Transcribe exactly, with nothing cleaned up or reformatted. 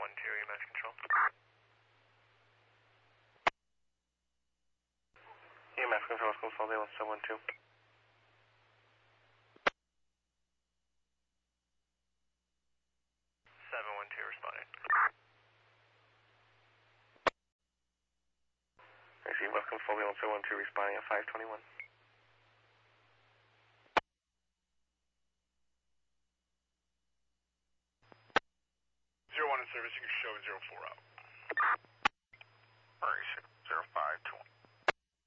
one two, E M S control. E M S control, school Soldier one seven one two. seven one two responding. Receive West Coast Soldier one seven one two responding at five twenty-one. zero one in service, you can show zero four out. Alright, zero five two